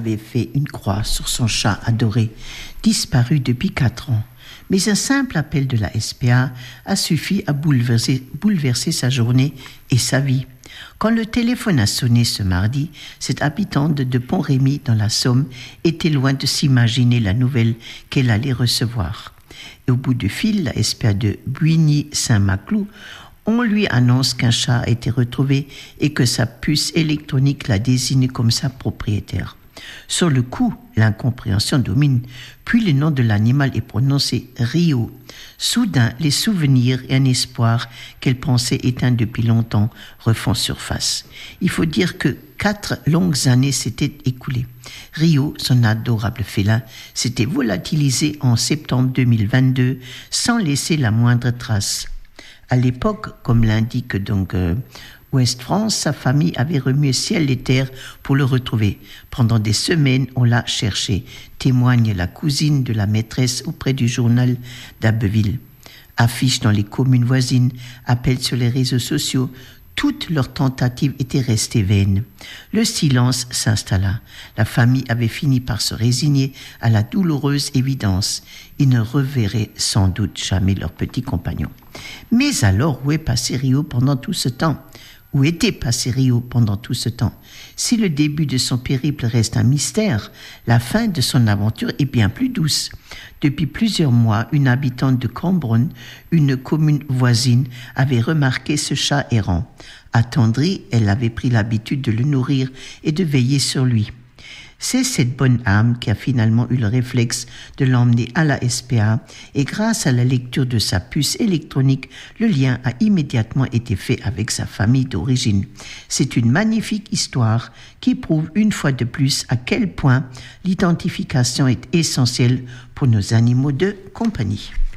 avait fait une croix sur son chat adoré, disparu depuis 4 ans. Mais un simple appel de la SPA a suffi à bouleverser sa journée et sa vie. Quand le téléphone a sonné ce mardi, cette habitante de Pont-Rémy dans la Somme était loin de s'imaginer la nouvelle qu'elle allait recevoir. Et au bout du fil, la SPA de Buigny-Saint-Maclou, on lui annonce qu'un chat a été retrouvé et que sa puce électronique la désigne comme sa propriétaire. Sur le coup, l'incompréhension domine, puis le nom de l'animal est prononcé Rio. Soudain, les souvenirs et un espoir qu'elle pensait éteints depuis longtemps refont surface. Il faut dire que 4 longues années s'étaient écoulées. Rio, son adorable félin, s'était volatilisé en septembre 2022 sans laisser la moindre trace. À l'époque, comme l'indique donc Ouest France, sa famille avait remué ciel et terre pour le retrouver. Pendant des semaines, on l'a cherché, témoigne la cousine de la maîtresse auprès du journal d'Abbeville. Affiches dans les communes voisines, appels sur les réseaux sociaux, toutes leurs tentatives étaient restées vaines. Le silence s'installa. La famille avait fini par se résigner à la douloureuse évidence. Ils ne reverraient sans doute jamais leur petit compagnon. Mais alors, où est passé Rio pendant tout ce temps ? Où était passé Rio pendant tout ce temps ? Si le début de son périple reste un mystère, la fin de son aventure est bien plus douce. Depuis plusieurs mois, une habitante de Cambronne, une commune voisine, avait remarqué ce chat errant. Attendrie, elle avait pris l'habitude de le nourrir et de veiller sur lui. C'est cette bonne âme qui a finalement eu le réflexe de l'emmener à la SPA et grâce à la lecture de sa puce électronique, le lien a immédiatement été fait avec sa famille d'origine. C'est une magnifique histoire qui prouve une fois de plus à quel point l'identification est essentielle pour nos animaux de compagnie.